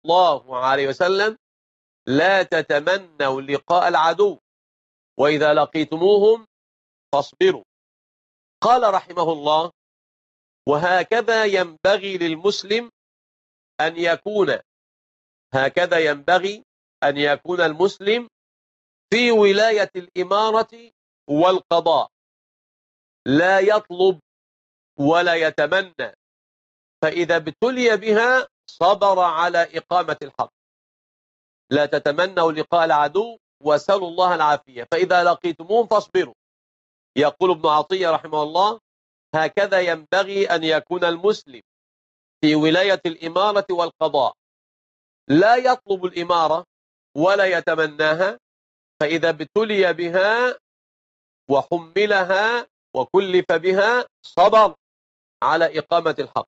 الله عليه وسلم: لا تتمنوا لقاء العدو، وإذا لقيتموهم فاصبروا. قال رحمه الله: وهكذا ينبغي للمسلم أن يكون، هكذا ينبغي أن يكون المسلم في ولاية الإمارة والقضاء، لا يطلب ولا يتمنى، فإذا ابتلي بها صبر على إقامة الحق. لا تتمنوا لقاء العدو وسلوا الله العافية، فإذا لقيتموهم فاصبروا. يقول ابن عطية رحمه الله: هكذا ينبغي أن يكون المسلم في ولاية الإمارة والقضاء، لا يطلب الإمارة ولا يتمناها، فإذا ابتلي بها وحملها وكلف بها صبر على إقامة الحق.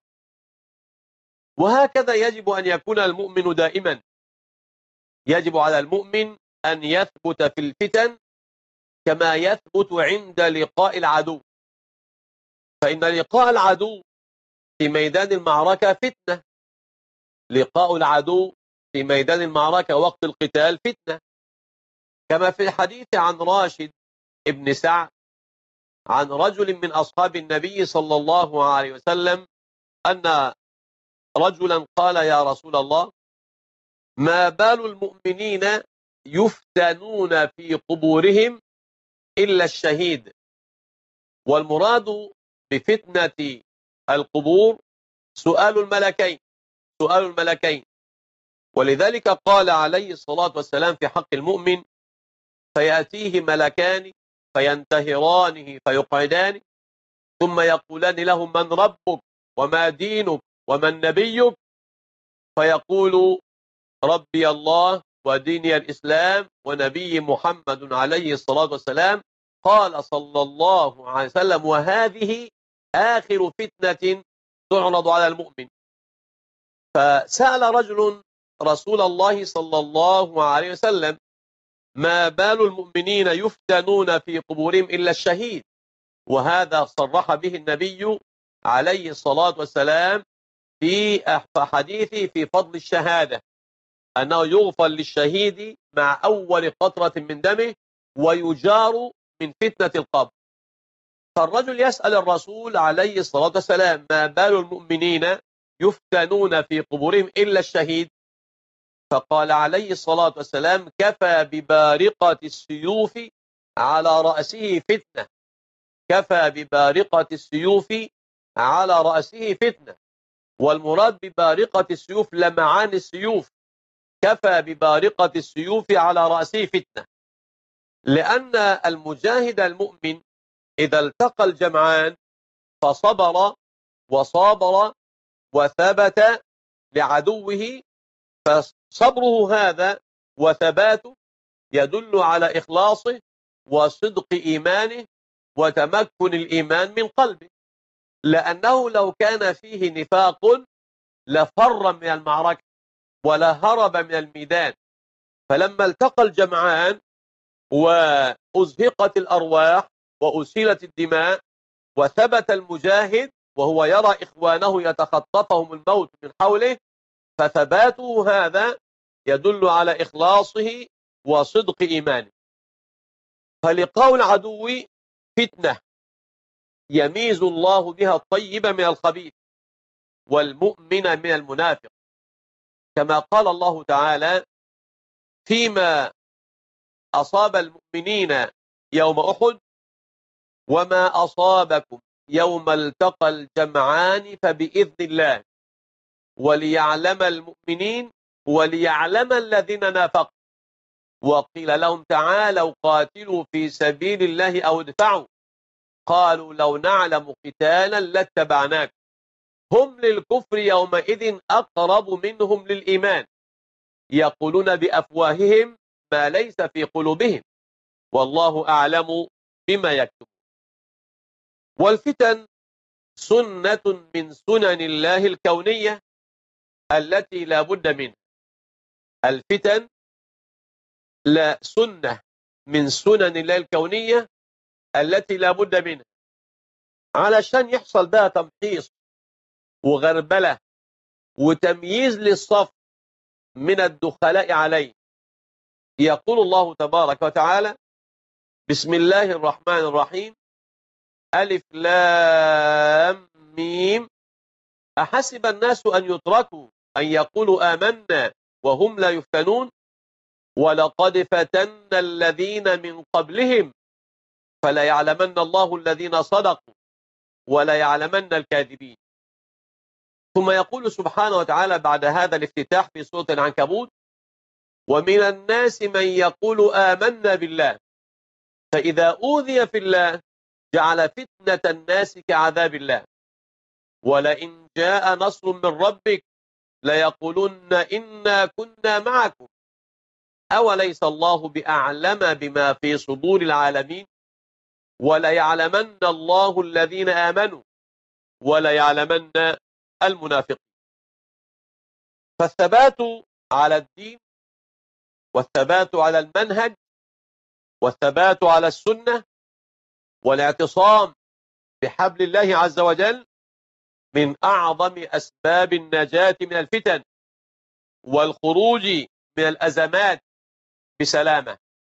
وهكذا يجب أن يكون المؤمن دائما. يجب على المؤمن أن يثبت في الفتن كما يثبت عند لقاء العدو، فإن لقاء العدو في ميدان المعركة فتنة. لقاء العدو في ميدان المعركة وقت القتال فتنة، كما في الحديث عن راشد ابن سعد عن رجل من أصحاب النبي صلى الله عليه وسلم أن رجلا قال: يا رسول الله، ما بال المؤمنين يفتنون في قبورهم إلا الشهيد؟ والمراد بفتنة القبور سؤال الملكين، سؤال الملكين. ولذلك قال عليه الصلاة والسلام في حق المؤمن: فيأتيه ملكان فينتهرانه فيقعدان، ثم يقولان له: من ربك وما دينك ومن نبيك؟ فيقول: ربي الله وديني الإسلام ونبي محمد عليه الصلاة والسلام. قال صلى الله عليه وسلم: وهذه آخر فتنة تعرض على المؤمن. فسأل رجل رسول الله صلى الله عليه وسلم: ما بال المؤمنين يفتنون في قبورهم إلا الشهيد؟ وهذا صرح به النبي عليه الصلاة والسلام في حديثه في فضل الشهادة، أنه يغفر للشهيد مع أول قطرة من دمه ويجار من فتنة القبر. فالرجل يسأل الرسول عليه الصلاة والسلام: ما بال المؤمنين يفتنون في قبورهم إلا الشهيد؟ فقال عليه الصلاة والسلام: كفى ببارقة السيوف على رأسه فتنة. كفى ببارقة السيوف على رأسه فتنة. والمراد ببارقة السيوف لمعان السيوف. كفى ببارقة السيوف على رأسه فتنة، لأن المجاهد المؤمن إذا التقى الجمعان فصبر وصابر وثبت لعدوه، فصبره هذا وثباته يدل على إخلاصه وصدق إيمانه وتمكن الإيمان من قلبه، لأنه لو كان فيه نفاق لفر من المعركة ولا هرب من الميدان. فلما التقى الجمعان وأزهقت الأرواح وأسيلت الدماء وثبت المجاهد وهو يرى إخوانه يتخطفهم الموت من حوله، فثباته هذا يدل على إخلاصه وصدق إيمانه. فلقاء العدو فتنة يميز الله بها الطيب من الخبيث والمؤمن من المنافق، كما قال الله تعالى: فيما أصاب المؤمنين يوم أحد وما أصابكم يوم التقى الجمعان فبإذن الله وليعلم المؤمنين وليعلم الذين نافقوا وقيل لهم تعالوا قاتلوا في سبيل الله أو ادفعوا قالوا لو نعلم قتالا لاتبعناكم هم للكفر يومئذ أقرب منهم للإيمان يقولون بأفواههم ما ليس في قلوبهم والله أعلم بما يكتبون. والفتن سنة من سنن الله الكونية التي لا بد منها. الفتن لا سنة من سنن الله الكونية التي لا بد منها، علشان يحصل بها تمحيص وغربلة وتمييز للصف من الدخلاء عليه. يقول الله تبارك وتعالى: بسم الله الرحمن الرحيم، ألف لام ميم، أحسب الناس أن يتركوا أن يقولوا آمنا وهم لا يفتنون، ولقد فتنا الذين من قبلهم فلا يعلمن الله الذين صدقوا ولا يعلمن الكاذبين. ثم يقول سبحانه وتعالى بعد هذا الافتتاح في سورة العنكبوت: ومن الناس من يقول آمنا بالله فإذا أوذي في الله جعل فتنة الناس كعذاب الله ولئن جاء نصر من ربك ليقولن إنا كنا معكم أوليس الله بأعلم بما في صدور العالمين وليعلمن الله الذين آمنوا وليعلمن المنافقين. فالثبات على الدين والثبات على المنهج والثبات على السنة والاعتصام بحبل الله عز وجل من أعظم أسباب النجاة من الفتن والخروج من الأزمات بسلامة.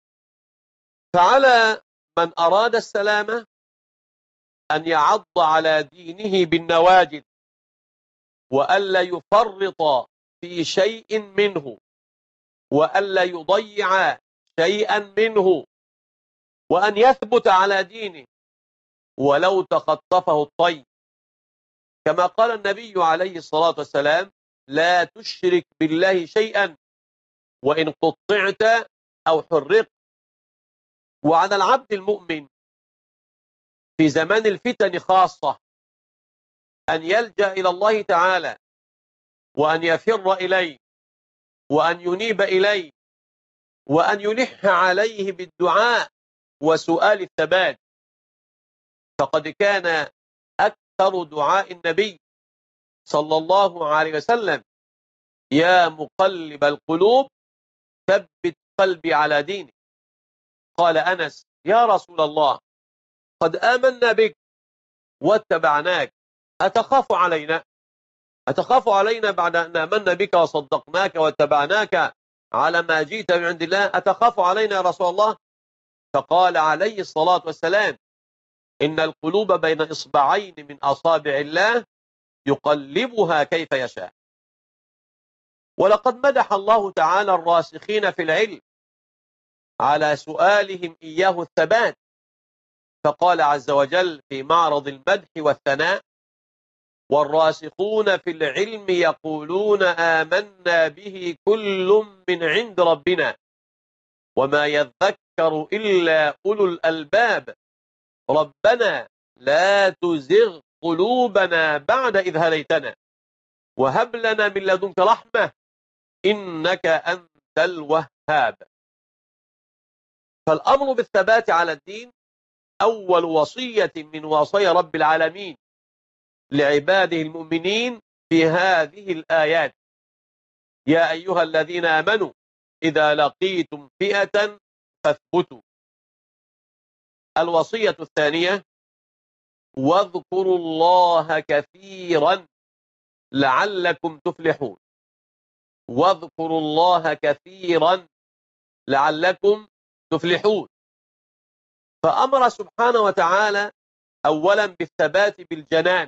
فعلى من أراد السلامة أن يعض على دينه بالنواجذ وألا يفرط في شيء منه وألا يضيع شيئا منه، وأن يثبت على دينه ولو تخطفه الطير، كما قال النبي عليه الصلاة والسلام: لا تشرك بالله شيئا وإن قطعت أو حرقت. وعلى العبد المؤمن في زمان الفتن خاصة أن يلجأ إلى الله تعالى وأن يفر إليه وأن ينيب إليه وأن يلح عليه بالدعاء وسؤال الثبات. فقد كان أكثر دعاء النبي صلى الله عليه وسلم: يا مقلب القلوب ثبت قلبي على دينك. قال أنس: يا رسول الله قد آمنا بك واتبعناك، أتخاف علينا؟ أتخاف علينا بعد أن آمنا بك وصدقناك واتبعناك على ما جئت من عند الله؟ أتخاف علينا يا رسول الله؟ فقال عليه الصلاة والسلام: إن القلوب بين إصبعين من أصابع الله يقلبها كيف يشاء. ولقد مدح الله تعالى الراسخين في العلم على سؤالهم إياه الثبات، فقال عز وجل في معرض المدح والثناء: والراسخون في العلم يقولون آمنا به كل من عند ربنا وما يذكر إلا أولو الألباب ربنا لا تزغ قلوبنا بعد إذ هديتنا وهب لنا من لدنك رحمة إنك أنت الوهاب. فالأمر بالثبات على الدين أول وصية من وصايا رب العالمين لعباده المؤمنين في هذه الآيات: يا أيها الذين آمنوا إذا لقيتم فئة فاثبتوا. الوصية الثانية: واذكروا الله كثيرا لعلكم تفلحون. واذكروا الله كثيرا لعلكم تفلحون. فأمر سبحانه وتعالى أولا بالثبات بالجنان،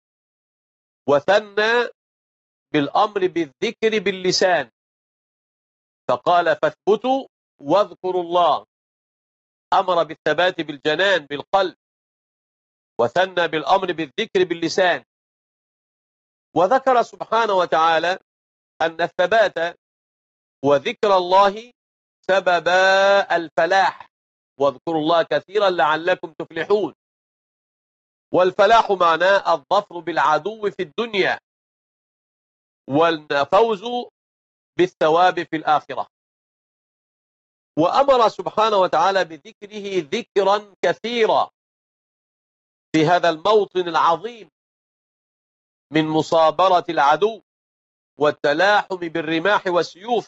وثنى بالأمر بالذكر باللسان، فقال فاثبتوا واذكروا الله. أمر بالثبات بالجنان بالقلب، وثنى بالأمر بالذكر باللسان. وذكر سبحانه وتعالى أن الثبات وذكر الله سببا الفلاح، واذكروا الله كثيرا لعلكم تفلحون. والفلاح معناه الظفر بالعدو في الدنيا والفوز بالثواب في الآخرة. وأمر سبحانه وتعالى بذكره ذكرا كثيرا في هذا الموطن العظيم من مصابرة العدو والتلاحم بالرماح والسيوف.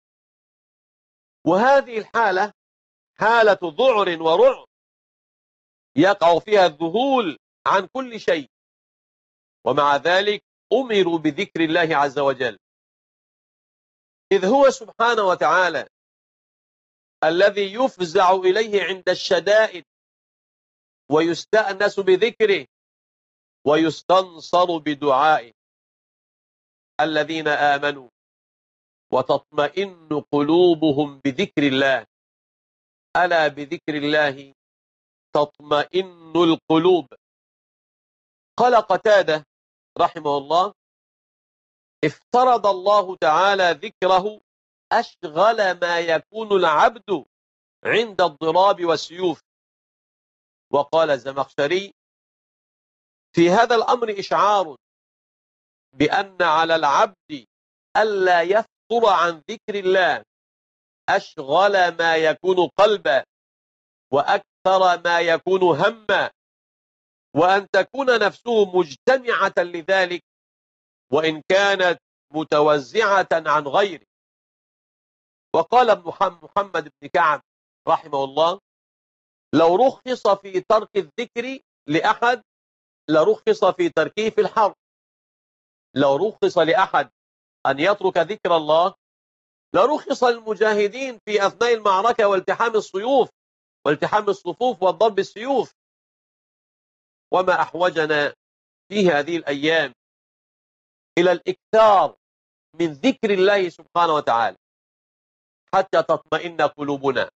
وهذه الحالة حالة ذعر ورعب يقع فيها الذهول عن كل شيء، ومع ذلك أمروا بذكر الله عز وجل. إذ هو سبحانه وتعالى الذي يفزع إليه عند الشدائد ويستأنس بذكره ويستنصر بدعائه. الذين آمنوا وتطمئن قلوبهم بذكر الله، ألا بذكر الله تطمئن القلوب. قال قتادة رحمه الله: افترض الله تعالى ذكره أشغل ما يكون العبد عند الضراب والسيوف. وقال الزمخشري: في هذا الأمر إشعار بأن على العبد ألا يفطر عن ذكر الله أشغل ما يكون قلبا وأكثر ما يكون هما، وأن تكون نفسه مجتمعة لذلك وإن كانت متوزعة عن غيره. وقال ابن محمد بن كعب رحمه الله: لو رخص في ترك الذكر لأحد لرخص في تركه في الحرب. لو رخص لأحد أن يترك ذكر الله لرخص المجاهدين في أثناء المعركة والتحام السيوف والتحام الصفوف والضرب بالسيوف. وما أحوجنا في هذه الأيام إلى الإكثار من ذكر الله سبحانه وتعالى حتى تطمئن قلوبنا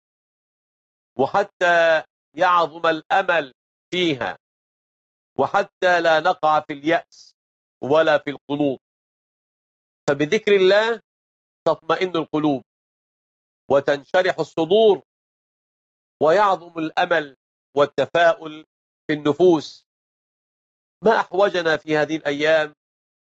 وحتى يعظم الأمل فيها وحتى لا نقع في اليأس ولا في القنوط. فبذكر الله تطمئن القلوب وتنشرح الصدور ويعظم الأمل والتفاؤل في النفوس. ما أحوجنا في هذه الأيام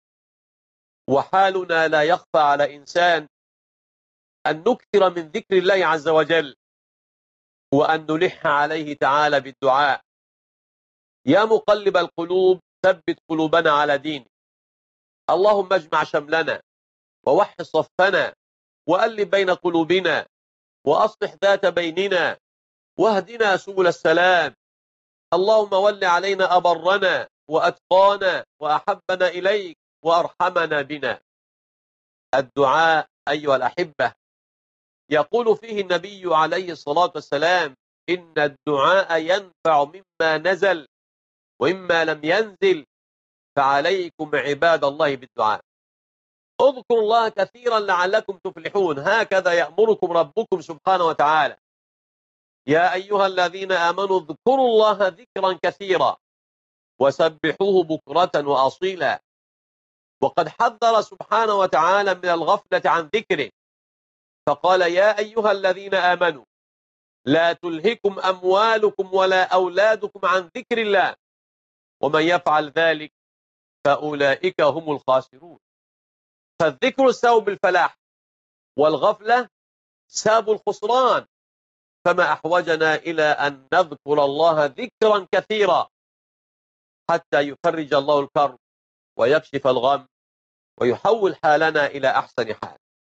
وحالنا لا يخفى على إنسان أن نكثر من ذكر الله عز وجل وأن نلح عليه تعالى بالدعاء: يا مقلب القلوب ثبت قلوبنا على دينك. اللهم اجمع شملنا ووحد صفنا وألف بين قلوبنا وأصلح ذات بيننا واهدنا سبل السلام. اللهم ول علينا أبرنا وأتقانا وأحبنا إليك وأرحمنا بنا. الدعاء أيها الأحبة يقول فيه النبي عليه الصلاة والسلام: إن الدعاء ينفع مما نزل وإما لم ينزل، فعليكم عباد الله بالدعاء. اذكروا الله كثيرا لعلكم تفلحون. هكذا يأمركم ربكم سبحانه وتعالى: يا أيها الذين آمنوا اذكروا الله ذكرا كثيرا وسبحوه بكرة وأصيلا. وقد حذر سبحانه وتعالى من الغفلة عن ذكره فقال: يا أيها الذين آمنوا لا تلهكم أموالكم ولا أولادكم عن ذكر الله ومن يفعل ذلك فأولئك هم الخاسرون. فالذكر سبب الفلاح والغفلة سبب الخسران. فما أحوجنا إلى أن نذكر الله ذكرا كثيرا حتى يفرج الله الكرب ويكشف الغم ويحول حالنا إلى أحسن حال.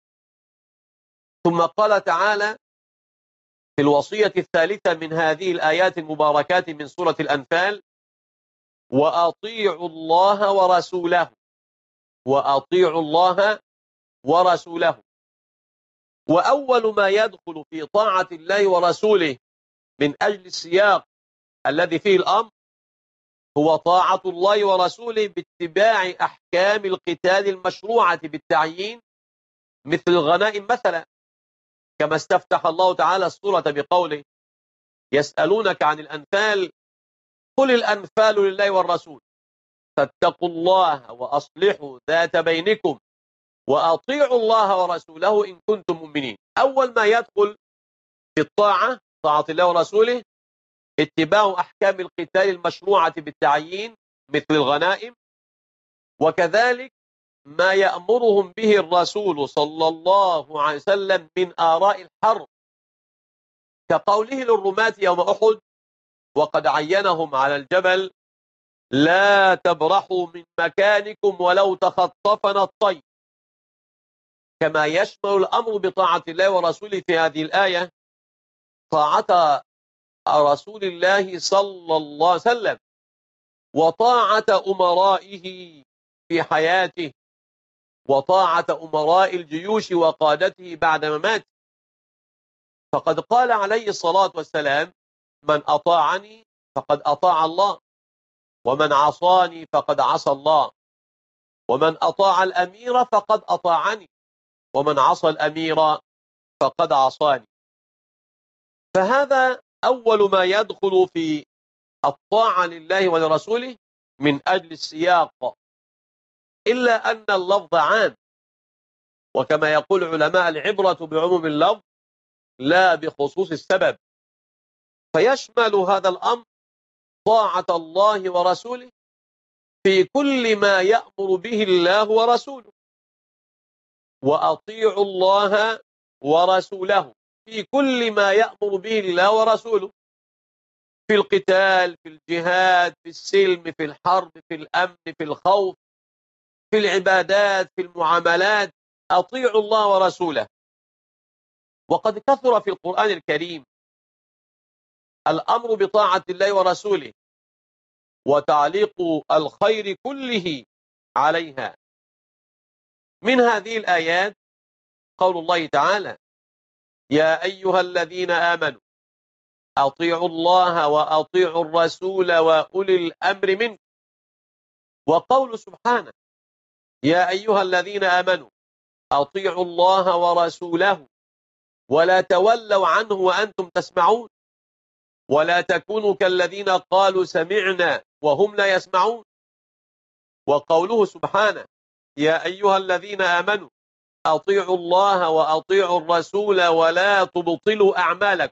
ثم قال تعالى في الوصية الثالثة من هذه الآيات المباركات من سورة الأنفال: وأطيعوا الله ورسوله. وأطيعوا الله ورسوله. وأول ما يدخل في طاعة الله ورسوله من أجل السياق الذي فيه الأمر هو طاعة الله ورسوله باتباع أحكام القتال المشروعة بالتعيين، مثل الغنائم مثلا، كما استفتح الله تعالى السورة بقوله: يسألونك عن الأنفال قل الأنفال لله والرسول فاتقوا الله وأصلحوا ذات بينكم وأطيعوا الله ورسوله إن كنتم مؤمنين. أول ما يدخل في الطاعة، طاعة الله ورسوله، اتباع أحكام القتال المشروعة بالتعيين مثل الغنائم، وكذلك ما يأمرهم به الرسول صلى الله عليه وسلم من آراء الحرب، كقوله للرماة يوم أحد وقد عينهم على الجبل: لا تبرحوا من مكانكم ولو تخطفنا الطير. كما يشمل الأمر بطاعة الله ورسوله في هذه الآية طاعة رسول الله صلى الله عليه وسلم وطاعة أمرائه في حياته وطاعة أمراء الجيوش وقادته بعد مماته. فقد قال عليه الصلاة والسلام: من أطاعني فقد أطاع الله، ومن عصاني فقد عصى الله، ومن أطاع الأمير فقد أطاعني، ومن عصى الأمير فقد عصاني. فهذا أول ما يدخل في الطاعة لله ولرسوله من أجل السياق، إلا أن اللفظ عام، وكما يقول علماء: العبرة بعموم اللفظ لا بخصوص السبب. فيشمل هذا الأمر طاعة الله ورسوله في كل ما يأمر به الله ورسوله، وأطيعوا الله ورسوله في كل ما يأمر به الله ورسوله، في القتال، في الجهاد، في السلم، في الحرب، في الأمن، في الخوف، في العبادات، في المعاملات. أطيعوا الله ورسوله. وقد كثر في القرآن الكريم الأمر بطاعة الله ورسوله وتعليق الخير كله عليها. من هذه الآيات قول الله تعالى: يا أيها الذين آمنوا أطيعوا الله وأطيعوا الرسول وأولي الأمر منكم. وقول سبحانه: يا أيها الذين آمنوا أطيعوا الله ورسوله ولا تولوا عنه وأنتم تسمعون ولا تكونوا كالذين قالوا سمعنا وهم لا يسمعون. وقوله سبحانه: يا أيها الذين آمنوا أطيعوا الله وأطيعوا الرسول ولا تبطلوا أعمالكم.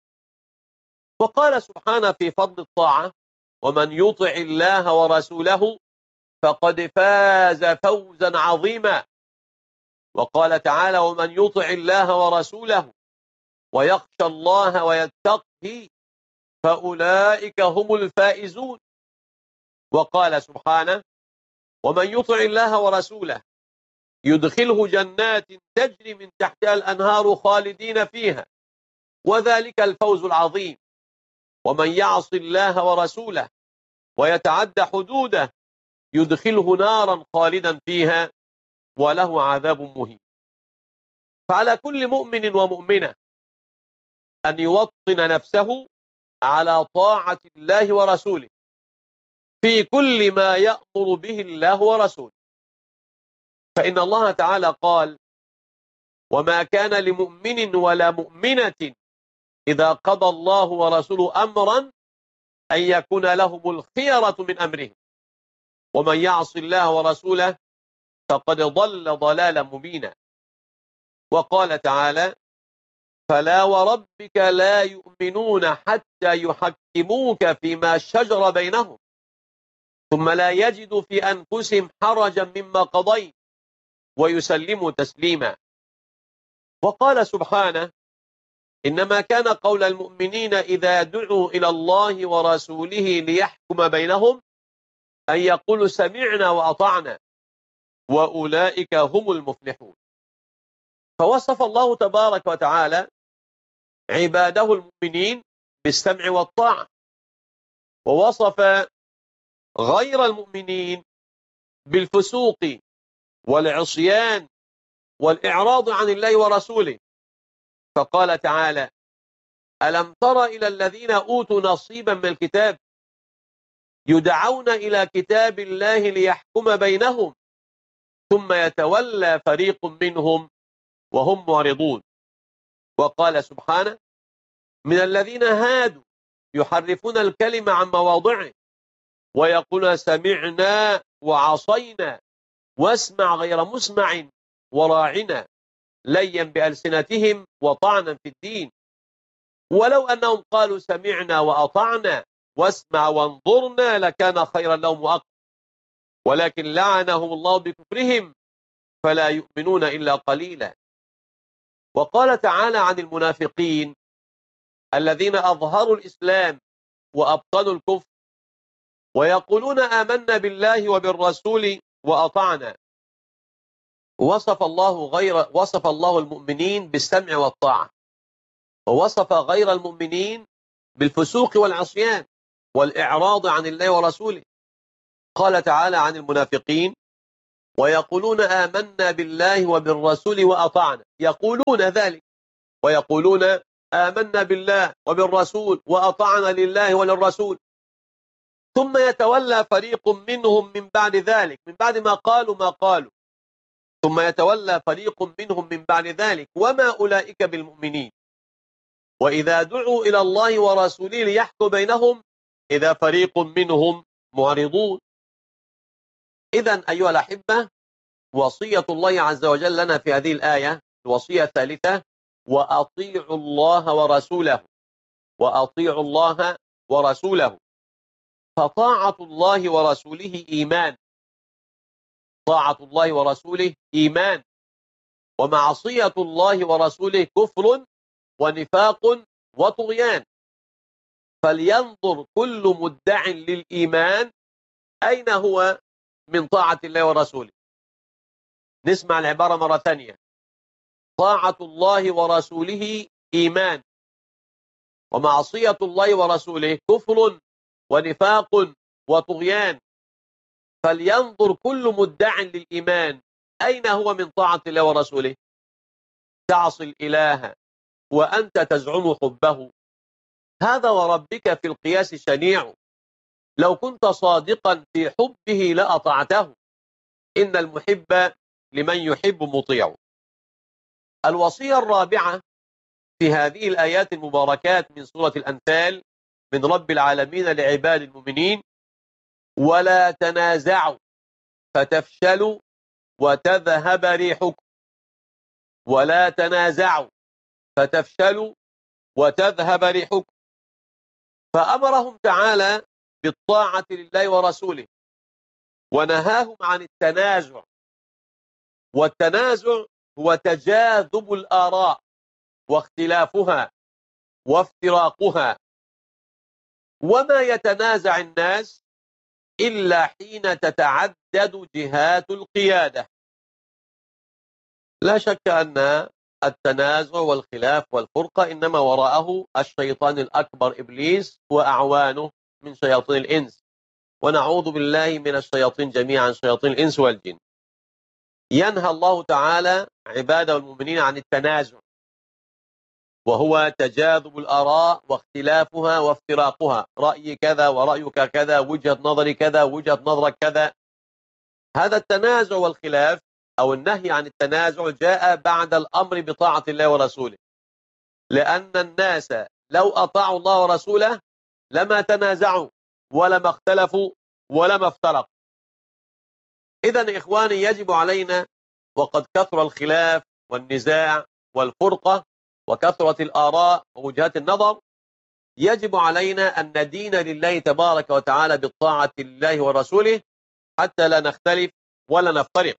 وقال سبحانه في فضل الطاعة: ومن يطع الله ورسوله فقد فاز فوزا عظيما. وقال تعالى: ومن يطع الله ورسوله ويخشى الله ويتقه فأولئك هم الفائزون. وقال سبحانه: ومن يطع الله ورسوله يدخله جنات تجري من تحتها الأنهار خالدين فيها وذلك الفوز العظيم. ومن يعص الله ورسوله ويتعد حدوده يدخله نارا خالدا فيها وله عذاب مهين. فعلى كل مؤمن ومؤمنة أن يوطن نفسه على طاعة الله ورسوله في كل ما يأمر به الله ورسوله. فإن الله تعالى قال: وما كان لمؤمن ولا مؤمنة إذا قضى الله ورسوله أمرا أن يكون لهم الخيرة من أمرهم ومن يعص الله ورسوله فقد ضل ضلالا مبينا. وقال تعالى: فلا وربك لا يؤمنون حتى يحكموك فيما شجر بينهم ثم لا يجدوا في أنفسهم حرجا مما قضيت ويسلموا تسليما. وقال سبحانه: إنما كان قول المؤمنين إذا دعوا إلى الله ورسوله ليحكم بينهم أن يقولوا سمعنا وأطعنا وأولئك هم المفلحون. فوصف الله تبارك وتعالى عباده المؤمنين بالسمع والطاعة، ووصف غير المؤمنين بالفسوق والعصيان والإعراض عن الله ورسوله. فقال تعالى: ألم تر إلى الذين أوتوا نصيبا من الكتاب يدعون إلى كتاب الله ليحكم بينهم ثم يتولى فريق منهم وهم معرضون. وقال سبحانه: من الذين هادوا يحرفون الكلمة عن مواضعه ويقولون سمعنا وعصينا واسمع غير مسمع وراعنا ليا بألسنتهم وطعنا في الدين ولو أنهم قالوا سمعنا وأطعنا واسمع وانظرنا لكان خيرا لهم وأقوى ولكن لعنهم الله بكفرهم فلا يؤمنون إلا قليلا. وقال تعالى عن المنافقين الذين أظهروا الإسلام وأبطنوا الكفر ويقولون آمنا بالله وبالرسول وأطعنا. وصف الله المؤمنين بالسمع والطاعة، ووصف غير المؤمنين بالفسوق والعصيان والإعراض عن الله ورسوله. قال تعالى عن المنافقين: ويقولون آمنا بالله وبالرسول وأطعنا، يقولون ذلك ويقولون آمنا بالله وبالرسول وأطعنا لله وللرسول، ثم يتولى فريق منهم من بعد ذلك، من بعد ما قالوا ما قالوا، ثم يتولى فريق منهم من بعد ذلك وما أولئك بالمؤمنين، وإذا دعوا إلى الله ورسوله ليحكم بينهم إذا فريق منهم معرضون. إذن أيها الأحبة، وصية الله عز وجل لنا في هذه الآية الوصية الثالثة: وأطيعوا الله ورسوله، وأطيعوا الله ورسوله. فطاعة الله ورسوله إيمان، طاعة الله ورسوله إيمان، ومعصية الله ورسوله كفر ونفاق وطغيان. فلينظر كل مدع للإيمان أين هو من طاعة الله ورسوله. نسمع العبارة مرة ثانية: طاعة الله ورسوله إيمان، ومعصية الله ورسوله كفر ونفاق وطغيان. فلينظر كل مدع للإيمان أين هو من طاعة الله ورسوله. تعصي الإله وأنت تزعم حبه، هذا وربك في القياس شنيع. لو كنت صادقا في حبه لأطعته، إن المحب لمن يحب مطيع. الوصية الرابعة في هذه الآيات المباركات من سورة الأنفال من رب العالمين لعباد المؤمنين: ولا تنازعوا فتفشلوا وتذهب ريحكم. ولا تنازعوا فتفشلوا وتذهب ريحكم. فأمرهم تعالى بالطاعة لله ورسوله، ونهاهم عن التنازع. والتنازع هو تجاذب الآراء واختلافها وافتراقها، وما يتنازع الناس إلا حين تتعدد جهات القيادة. لا شك أن التنازع والخلاف والفرقة إنما وراءه الشيطان الأكبر إبليس وأعوانه من شياطين الإنس، ونعوذ بالله من الشياطين جميعا، شياطين الإنس والجن. ينهى الله تعالى عباده المؤمنين عن التنازع، وهو تجاذب الآراء واختلافها وافتراقها، رأيي كذا ورأيك كذا، وجهة نظري كذا وجهة نظرك كذا. هذا التنازع والخلاف أو النهي عن التنازع جاء بعد الأمر بطاعة الله ورسوله، لأن الناس لو أطاعوا الله ورسوله لما تنازعوا ولما اختلفوا ولما افترقوا. إذن إخواني، يجب علينا، وقد كثر الخلاف والنزاع والفرقة وكثرة الآراء ووجهات النظر، يجب علينا أن ندين لله تبارك وتعالى بالطاعة لله ورسوله حتى لا نختلف ولا نفترق.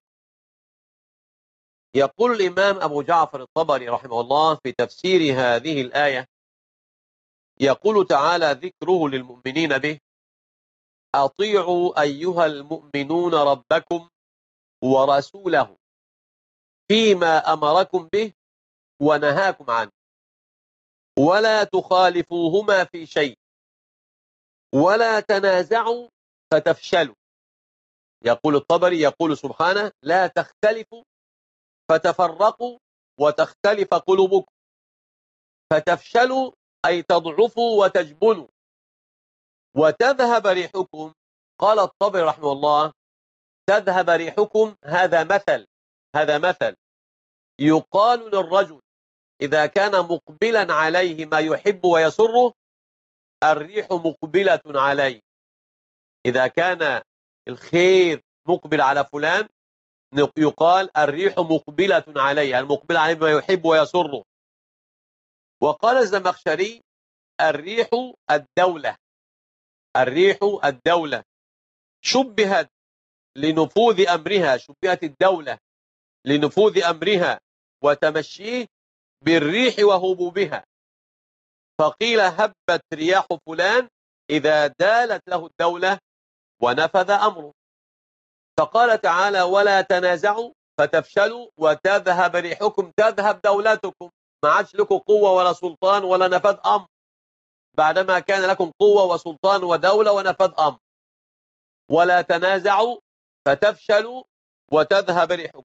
يقول الإمام أبو جعفر الطبري رحمه الله في تفسير هذه الآية، يقول تعالى ذكره للمؤمنين به: أطيعوا أيها المؤمنون ربكم ورسوله فيما أمركم به ونهاكم عنه، ولا تخالفوهما في شيء، ولا تنازعوا فتفشلوا. يقول الطبري، يقول سبحانه: لا تختلفوا فتفرقوا وتختلف قلوبكم، فتفشلوا أي تضعفوا وتجبنوا، وتذهب ريحكم. قال الطبري رحمه الله: تذهب ريحكم هذا مثل يقال للرجل إذا كان مقبلا عليه ما يحب ويسره: الريح مقبلة عليه. إذا كان الخير مقبل على فلان يقال الريح مقبلة عليه، المقبل عليه ما يحب ويسره. وقال الزمخشري: الريح الدولة، الريح الدولة شبهت لنفوذ أمرها، شبهت الدولة لنفوذ أمرها وتمشيه بالريح وهبوبها، فقيل هبت رياح فلان إذا دالت له الدولة ونفذ أمره. فقال تعالى: ولا تنازعوا فتفشلوا وتذهب ريحكم، تذهب دولتكم، ما عادش لكم قوة ولا سلطان ولا نفذ أمر، بعدما كان لكم قوة وسلطان ودولة ونفذ أمر. ولا تنازعوا فتفشلوا وتذهب ريحكم.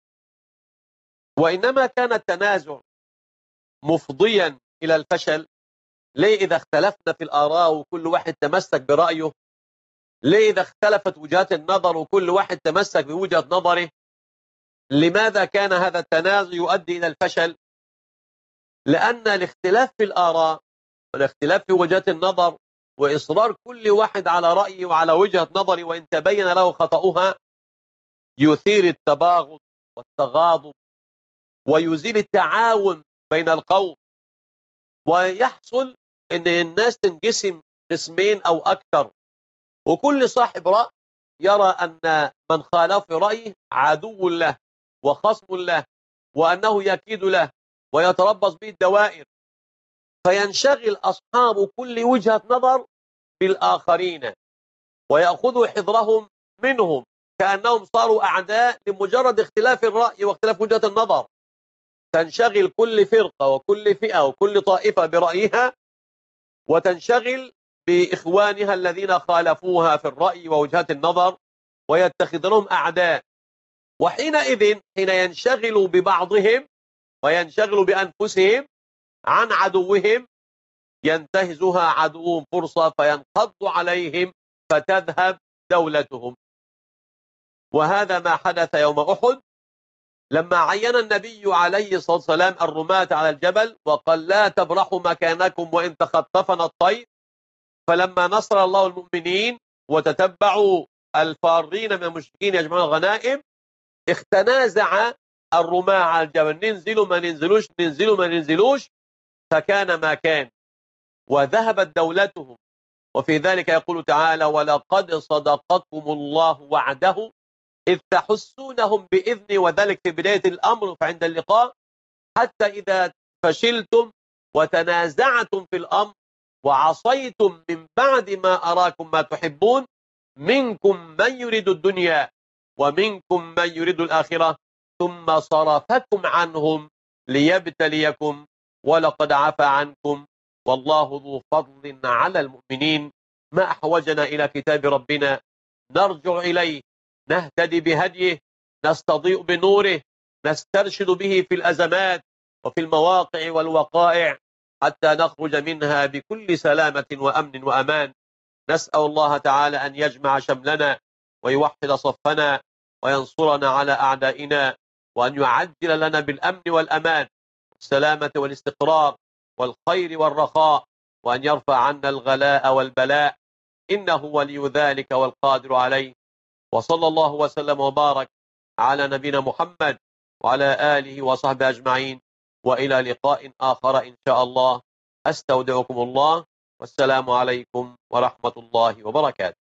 وإنما كان التنازع مفضيا إلى الفشل. ليه إذا اختلفنا في الآراء وكل واحد تمسك برأيه؟ ليه إذا اختلفت وجهات النظر وكل واحد تمسك بوجهة نظره؟ لماذا كان هذا التنازع يؤدي إلى الفشل؟ لأن الاختلاف في الآراء والاختلاف في وجهات النظر وإصرار كل واحد على رأيه وعلى وجهة نظره وإن تبين له خطأها يثير التباغض والتغاضب ويزيل التعاون بين القوم، ويحصل ان الناس تنقسم قسمين او اكثر، وكل صاحب رأي يرى ان من خالف رأيه عدو له وخصم له وانه يكيد له ويتربص به الدوائر، فينشغل اصحاب كل وجهة نظر بالاخرين ويأخذوا حذرهم منهم كأنهم صاروا اعداء لمجرد اختلاف الرأي واختلاف وجهة النظر. تنشغل كل فرقة وكل فئة وكل طائفة برأيها وتنشغل بإخوانها الذين خالفوها في الرأي ووجهات النظر ويتخذونهم أعداء. وحينئذ حين ينشغلوا ببعضهم وينشغلوا بأنفسهم عن عدوهم ينتهزها عدوهم فرصة فينقض عليهم فتذهب دولتهم. وهذا ما حدث يوم أحد لما عين النبي عليه الصلاة والسلام الرماة على الجبل وقال لا تبرحوا مكانكم وإن تخطفنا الطير. فلما نصر الله المؤمنين وتتبعوا الفارين من المشركين يجمعون الغنائم اختنازع الرماة على الجبل، ننزلوا ما ننزلوش ننزلوا ما ننزلوش، فكان ما كان وذهبت دولتهم. وفي ذلك يقول تعالى ولقد صدقكم الله وعده إذ تحسونهم بإذني، وذلك في بداية الأمر فعند اللقاء، حتى إذا فشلتم وتنازعتم في الأمر وعصيتم من بعد ما أراكم ما تحبون منكم من يريد الدنيا ومنكم من يريد الآخرة ثم صرفكم عنهم ليبتليكم ولقد عفا عنكم والله ذو فضل على المؤمنين. ما أحوجنا إلى كتاب ربنا نرجع إليه نهتدي بهديه نستضيء بنوره نسترشد به في الأزمات وفي المواقع والوقائع حتى نخرج منها بكل سلامة وأمن وأمان. نسأل الله تعالى أن يجمع شملنا ويوحد صفنا وينصرنا على أعدائنا وأن يعجل لنا بالأمن والأمان والسلامة والاستقرار والخير والرخاء وأن يرفع عنا الغلاء والبلاء إنه ولي ذلك والقادر عليه. وصلى الله وسلم وبارك على نبينا محمد وعلى آله وصحبه أجمعين، وإلى لقاء آخر إن شاء الله. أستودعكم الله والسلام عليكم ورحمة الله وبركاته.